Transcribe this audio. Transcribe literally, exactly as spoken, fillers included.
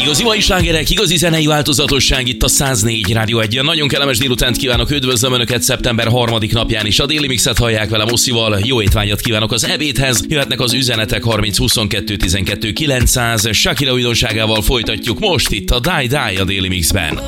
Igazi mai slágerek, igazi zenei változatosság itt a száz négy Rádió egyen. Nagyon kellemes délutánt kívánok, üdvözlöm Önöket szeptember harmadik napján is. A Déli Mixet hallják velem Osszival. Jó étvágyat kívánok az ebédhez. Jöhetnek az üzenetek harminc huszonkettő tizenkettő kilencszáz. Shakira újdonságával folytatjuk most itt a Die Die a Déli Mixben.